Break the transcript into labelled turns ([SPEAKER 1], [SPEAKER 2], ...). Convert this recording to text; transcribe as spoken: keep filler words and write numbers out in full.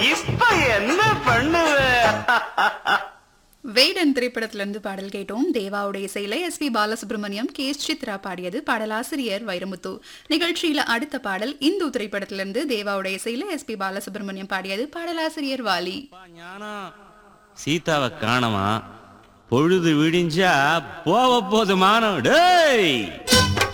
[SPEAKER 1] இப்ப என்ன பண்ணுவ?
[SPEAKER 2] வேடன் திரைப்படத்திலிருந்து பாடல் கேட்டோம். தேவாவுடைய இசையில S B Balasubramaniam, K S Chitra பாடியது. பாடலாசிரியர் வைரமுத்து. நிகழ்ச்சியில அடுத்த பாடல் இந்து திரைப்படத்திலிருந்து தேவாவுடைய இசையில எஸ் பி பாலசுப்ரமணியம் பாடியது. பாடலாசிரியர் வாலி.
[SPEAKER 3] சீதாவை காணமா, பொழுது விடிஞ்சா போவ போது மானம். டேய்